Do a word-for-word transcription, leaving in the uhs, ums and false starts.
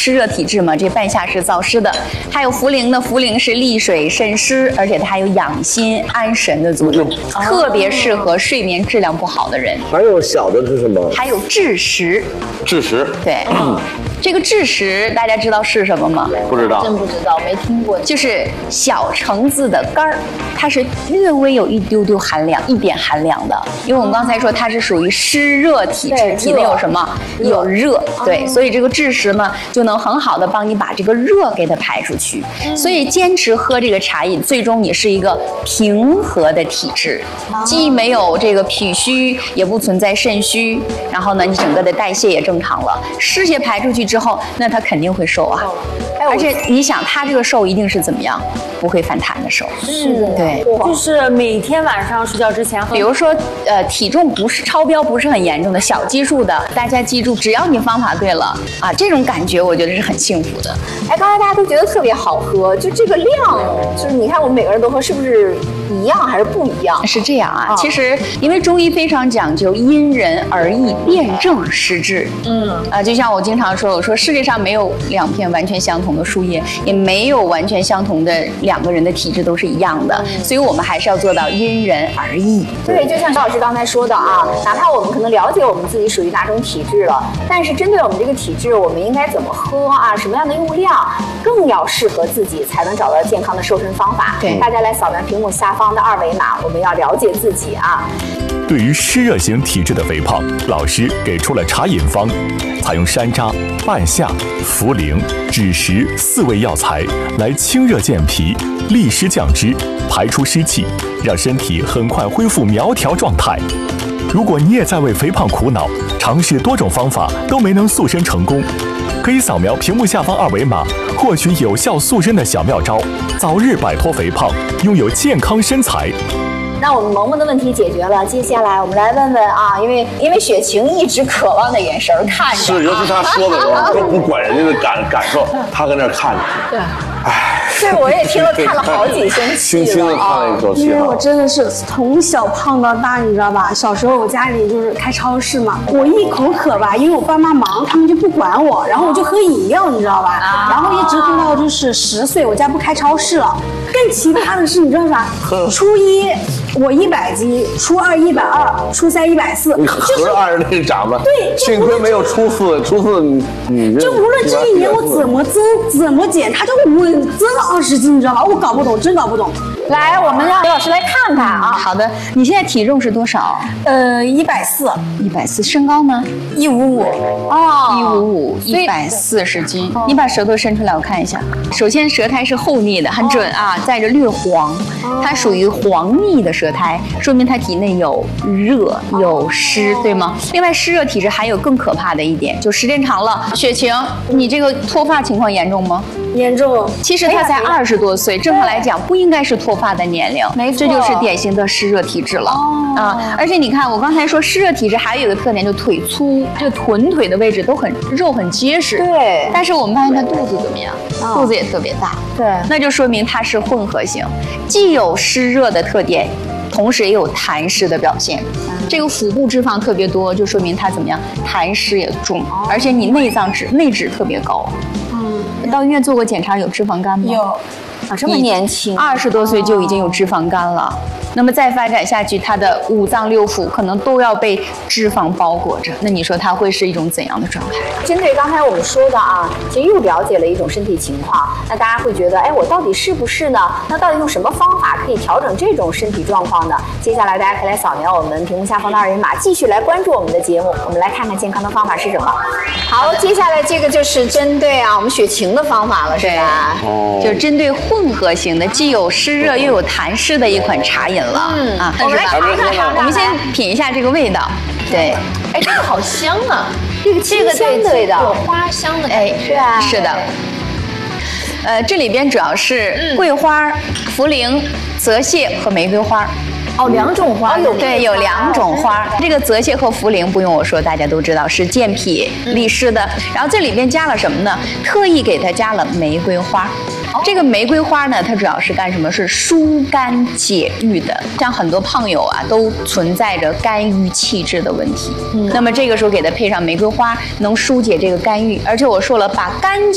湿热体质嘛，这半夏是燥湿的。还有茯苓呢，茯苓是利水渗湿，而且它还有养心安神的作用，哦、特别适合睡眠质量不好的人。 还有小的是什么？ 还有枳实。 枳实， 对。嗯这个枳实大家知道是什么吗？ 不知道， 真不知道，没听过。 就是小橙子的干儿，它是略微有一丢丢寒凉，一点寒凉的。因为我们刚才说它是属于湿热体质，体内有什么？有热，对，所以这个枳实呢就能很好的帮你把这个热给它排出去。所以坚持喝这个茶饮，最终你是一个平和的体质，既没有这个脾虚，也不存在肾虚，然后呢，你整个的代谢也正常了，湿邪排出去之后，那它肯定会瘦啊。而且你想，它这个瘦一定是怎么样？不会反弹的瘦。 是的， 对， 就是每天晚上睡觉之前喝。 比如说，呃，体重不是超标，不是很严重的小基数的，大家记住，只要你方法对了啊，这种感觉我觉得是很幸福的。 哎，刚才大家都觉得特别好喝，就这个量，就是你看我们每个人都喝，是不是一样还是不一样？ 是这样啊，哦、其实因为中医非常讲究因人而异，辨证施治。嗯，啊、呃，就像我经常说，我说世界上没有两片完全相同的树叶，也没有完全相同的两个人的体质都是一样的，嗯、所以我们还是要做到因人而异。 对，就像高老师刚才说的啊，哪怕我们可能了解我们自己属于哪种体质了，但是针对我们这个体质，我们应该怎么喝啊？什么样的用量更要适合自己，才能找到健康的瘦身方法？对，大家来扫描屏幕下方的二维码，我们要了解自己啊。 对于湿热型体质的肥胖，老师给出了茶饮方，采用山楂、半夏、茯苓、枳实四味药材来清热健脾、利湿降脂、排出湿气，让身体很快恢复苗条状态。如果你也在为肥胖苦恼，尝试多种方法都没能塑身成功，可以扫描屏幕下方二维码，获取有效塑身的小妙招，早日摆脱肥胖，拥有健康身材。 那我们萌萌的问题解决了，接下来我们来问问啊，因为因为雪晴一直渴望的眼神看着， 是，尤其他说的时候都不管人家的感感受，他搁那看着。 对，哎，这我也听了看了好几星期了， 轻轻的看了一口气。 因为我真的是从小胖到大，你知道吧？小时候我家里就是开超市嘛，我一口渴吧，因为我爸妈忙，他们就不管我，然后我就喝饮料，你知道吧？然后一直喝到就是十岁，我家不开超市了。更奇葩的是，你知道啥？初一我一百斤，初二一百二，初三一百四， 你合着按着那个长吧。 对， 幸亏没有初四，初四你你就无论这一年我怎么增怎么减，它就稳增了二十斤，你知道吗？我搞不懂，真搞不懂。 来，我们让刘老师来看看啊。 好的，你现在体重是多少？ 呃，一百四， 一百四。身高呢？ 一五五。 哦，一五五，一百四十斤。你把舌头伸出来，我看一下。首先，舌苔是厚腻的，很准啊，带着略黄，它属于黄腻的舌苔，说明它体内有热有湿，对吗？另外，湿热体质还有更可怕的一点，就时间长了，雪晴，你这个脱发情况严重吗？ 严重。 其实他才二十多岁，正常来讲不应该是脱发的年龄， 没错， 这就是典型的湿热体质了。哦啊，而且你看，我刚才说湿热体质还有一个特点，就腿粗，这臀腿的位置都很肉很结实。 对。 但是我们发现他肚子怎么样？哦、肚子也特别大。 对。 那就说明它是混合型，既有湿热的特点，同时也有痰湿的表现。嗯、这个腹部脂肪特别多，就说明它怎么样？痰湿也重，哦、而且你内脏脂内脂特别高。嗯。到医院做过检查，有脂肪肝吗？ 有。 啊，这么年轻， 二十多岁就已经有脂肪肝了。那么再发展下去，他的五脏六腑可能都要被脂肪包裹着。那你说他会是一种怎样的状态？ 针对刚才我们说的啊，其实又了解了一种身体情况。那大家会觉得，哎，我到底是不是呢？那到底用什么方法可以调整这种身体状况呢？接下来大家可以来扫描我们屏幕下方的二维码，继续来关注我们的节目。我们来看看健康的方法是什么。好，接下来这个就是针对啊我们雪晴的方法了，是吧？ 哦， 就是针对混合型的，既有湿热又有痰湿的一款茶饮了。嗯啊， 我们来尝尝尝尝， 我们先品一下这个味道。对， 哎，这个好香啊！ 这个这个香的味道， 有花香的感觉。 是啊， 是的。呃，这里边主要是桂花、茯苓、泽泻和玫瑰花。 哦，两种花有对，有两种花。这个泽泻和茯苓不用我说，大家都知道是健脾利湿的。然后这里边加了什么呢？特意给它加了玫瑰花。这个玫瑰花呢，它主要是干什么？是疏肝解郁的。像很多胖友啊，都存在着肝郁气滞的问题。嗯，那么这个时候给它配上玫瑰花，能疏解这个肝郁。而且我说了，把肝